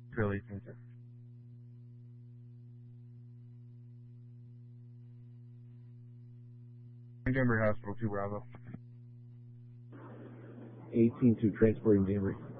Philly Center. Denver Hospital 2 Bravo. 18 to transporting Denver.